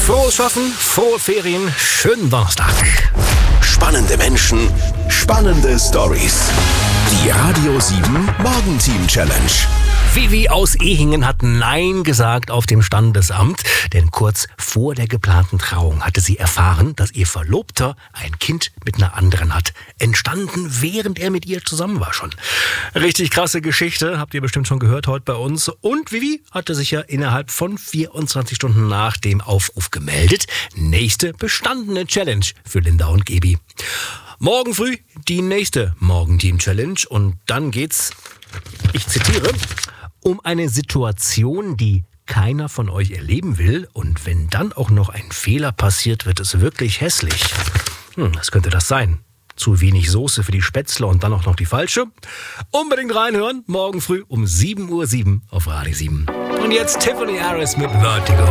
Frohes Schaffen, frohe Ferien, schönen Donnerstag. Spannende Menschen, spannende Stories. Die Radio 7 Morgenteam Challenge. Vivi aus Ehingen hat Nein gesagt auf dem Standesamt, denn kurz vor der geplanten Trauung hatte sie erfahren, dass ihr Verlobter ein Kind mit einer anderen hat. Entstanden, während er mit ihr zusammen war schon. Richtig krasse Geschichte, habt ihr bestimmt schon gehört heute bei uns. Und Vivi hatte sich ja innerhalb von 24 Stunden nach dem Aufruf gemeldet. Nächste bestandene Challenge für Linda und Gebi. Morgen früh die nächste Morgenteam-Challenge und dann geht's, ich zitiere, um eine Situation, die keiner von euch erleben will. Und wenn dann auch noch ein Fehler passiert, wird es wirklich hässlich. Was könnte das sein? Zu wenig Soße für die Spätzle und dann auch noch die falsche? Unbedingt reinhören, morgen früh um 7:07 Uhr auf Radio 7. Und jetzt Tiffany Harris mit Vertigo.